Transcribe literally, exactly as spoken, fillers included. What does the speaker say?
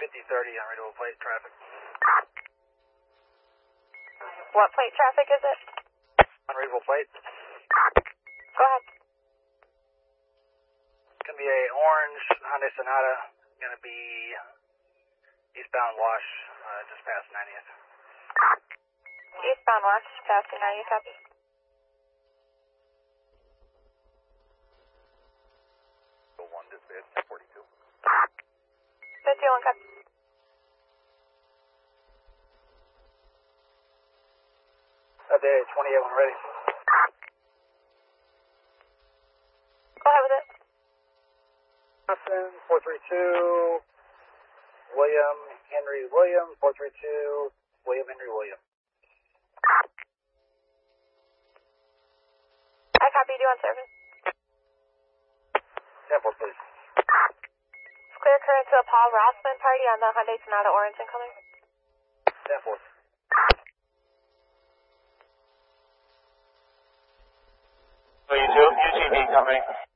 fifty thirty unreadable plate traffic. What plate traffic is it? Unreadable plate. Go ahead. It's going to be a orange Hyundai Sonata. Going to be eastbound wash, uh, just past ninetieth. Eastbound wash, past the ninetieth, copy. one dispatch, ten forty-two. fifty-one, copy. Update twenty-eight when ready. Go ahead with it. Austin, four three two, William Henry William, four three two, William Henry William. I copy, do you want service? ten four, please. It's clear current to a Paul Rossman party on the Hyundai Sonata orange incoming. ten four. So you do, U T V coming.